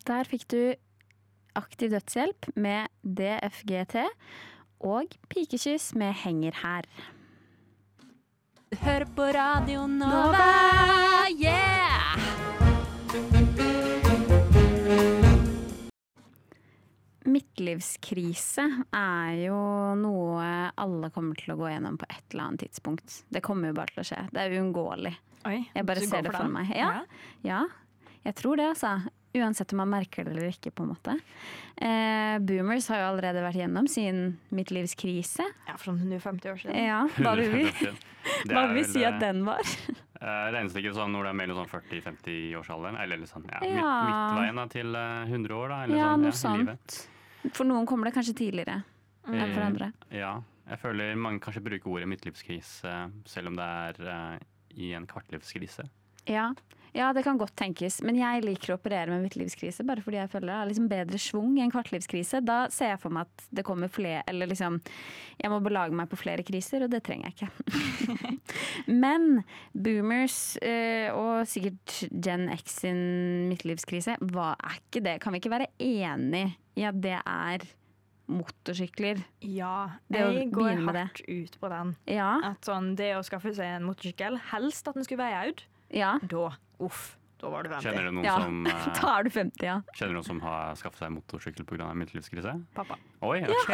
Der fikk du Aktiv dødshjelp med DFGT og Pikekyss med Henger her. Hør på Radio Nova, yeah! Midtlivskrise er jo noe alle kommer til å gå gjennom på et eller annet tidspunkt. Det kommer jo bare til å skje. Det er uunngåelig. Oi, Jeg bare ser det for meg. Ja, jeg tror det, altså. Uansett om man merker det eller ikke, på en måte. Boomers har jo allerede vært gjennom sin midtlivskrise. Ja, for sånn 150 år siden. Ja, hva vil vi, hva vil vi si at den var? Regnestykket sånn når det er mellom sånn 40-50-årsalderen, eller sånn, Ja. midtveien da, til 100 år, da, eller Ja, sånn, noe sånt. livet. For noen kommer det kanskje tidligere enn for andre. Ja, jeg føler mange kanskje bruker ordet midtlivskrise, selv om det er i en kvartlivskrise. Ja, det kan godt tenkes, men jeg liker å operere med midtlivskrise, bare fordi jeg føler det er liksom bedre svung i en kvartlivskrise. Da ser jeg for meg at det kommer flere, eller liksom, jeg må belage meg på flere kriser, og det trenger jeg ikke. Men boomers og sikkert Gen X sin midtlivskrise, hva er ikke det? Kan vi ikke være enige i at det er motorsykler? Ja, Det å jeg går begynne med hardt ut på den. Ja, At sånn, det å skaffe seg en motorsykkel, helst at den skulle veie ut, ja. da var du 50. Kjenner du noen Ja, som da er du 50, ja. Kjenner du noen som har skaffet seg motorsykkel på grunn av midtlivskrise? Pappa. Oi, ok!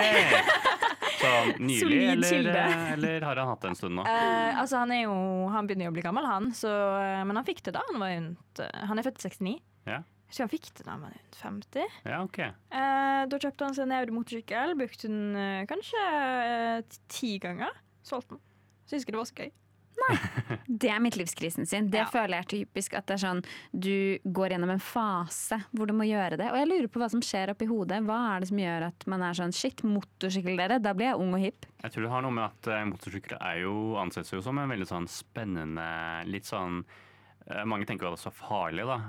Så nylig, Solid kilde. eller har han hatt det en stund nå? Altså, han begynner jo å bli gammel, han, så, men han fikk det da. Han er født i 69. Ja. Så han fikk det da han var rundt 50. Ja, ok. Da kjøpte han seg en Audi-motorsykkel, brukte den kanskje 10 ganger, solgte den. Synes ikke det var så gøy. Det er midtlivskrisen sin. Det Ja. føler jeg er typisk, at det er sånn du går gjennom en fase hvor du må gjøre det. Og jeg lurer på hva som skjer oppi hodet. Hva er det som gjør at man er sånn shit, motorsykkel dere, da blir jeg ung og hipp. Jeg tror det har noe med at motorsykkel er jo, anses jo som en veldig sånn spennende, litt sånn mange tenker jo at det er så farlig, da.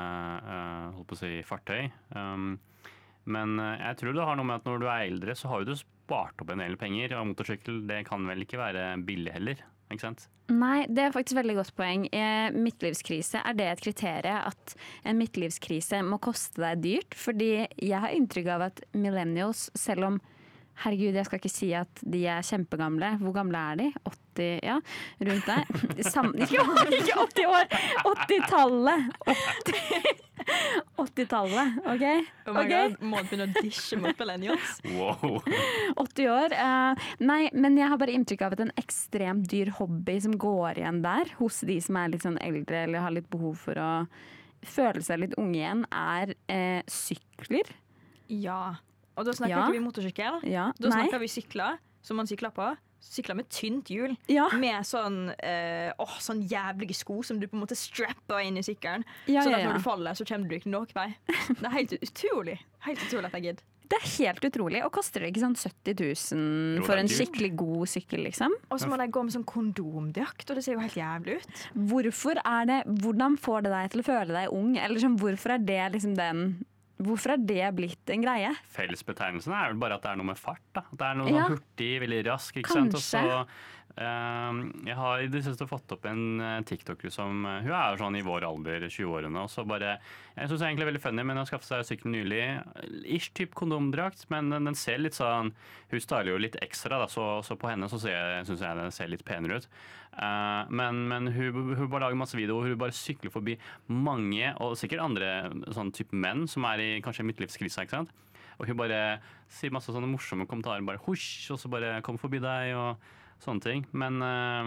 Holdt på å si fartøy. Men jeg tror det har noe med at når du er eldre, så har jo du spart opp en del penger. Og motorsykkel, det kan vel ikke være billig heller, ikke sant? Nei, det er faktisk veldig godt poeng. Midtlivskrise, er det et kriterium at en midtlivskrise må koste deg dyrt? Fordi jeg har inntrykk av at millennials, selv om herregud, jeg skal ikke si at de er kjempegamle. Hvor gamle er de? 80, ja, rundt der. Ikke 80 år! 80-tallet! 80-tallet, OK? Oh my Ok? god, må du begynne å dishe mot millennials? Wow! 80 år. Nei, men jeg har bare inntrykk av at en ekstremt dyr hobby som går igjen der, hos de som er litt sånn eldre eller har litt behov for å føle seg litt unge igjen, er sykler. Ja. Og da snakker Ja. ikke vi motorsykkel. Ja, Da nei. snakker vi sykler, som man sykler på. Sykler med tynt hjul. Ja. Med sånn jævlige sko som du på en måte strapper inn i sykkelen. Ja, sånn ja, at ja. når du faller, så kommer du ikke noen vei. Det er helt utrolig. Helt utrolig at jeg gidder. Det er helt utrolig. Og koster det ikke sånn 70 000 Jo, for det er en dyrt. skikkelig god sykkel, liksom? Og så må de gå med sånn kondomdrakt, og det ser jo helt jævlig ut. Hvordan får det deg til å føle deg ung? Eller sånn, hvorfor er det liksom Hvorfor er det blitt en greie? Fellesbetegnelsen er vel bare at det er noe med fart. Da. At det er noe Ja. sånn hurtig, veldig rask. Ikke sant? Og Kanskje. så, jeg har i det siste fått opp en TikToker som hun er jo sånn i vår alder, 20-årene. Og så bare, jeg synes det er egentlig veldig funny, men hun har skaffet seg sykkel nylig. Ish typ kondomdrakt, men den ser litt sånn, hun styler jo litt ekstra, da, så på henne så synes jeg den ser litt penere ut. Men hun bare lager masse videoer, hun bare sykler forbi mange, og sikkert andre sånn type menn som er i kanskje midtlivskrise, ikke sant? Og hun bare sier masse sånne morsomme kommentarer, bare husj, og så bare kom forbi deg, og sånne ting. Men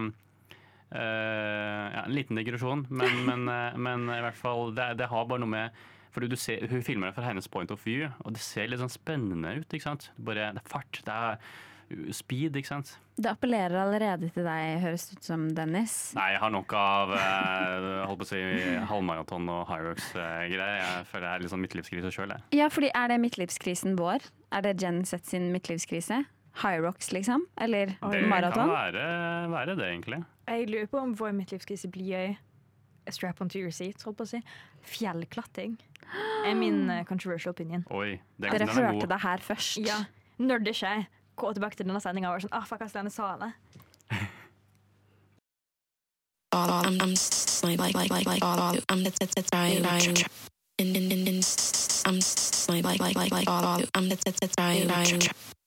ja, en liten digresjon, men i hvert fall, det har bare noe med, fordi du ser, hun filmer det fra hennes point of view, og det ser litt sånn spennende ut, ikke sant? Det er fart, det er speed, ikke sant? Det appellerer allerede til deg, høres ut som Dennis. Nei, jeg har nok av holdt på å si halvmaraton og Hyrox-greier. Jeg føler jeg er litt sånn midtlivskrise selv, jeg. Ja, fordi er det midtlivskrisen vår? Er det Gen Z sin midtlivskrise? Hyrox, liksom? Eller Det maraton? kan være det, egentlig. Jeg lurer på om vår midtlivskrise blir strap on to your seat, holdt på å si. Fjellklatting er min controversial opinion. Oi, Dere den er hørte god. det her først. Ja, når det skjer, gå tilbake til denne sendingen og være sånn, fuck, jeg sa det. I'm like all I'm trying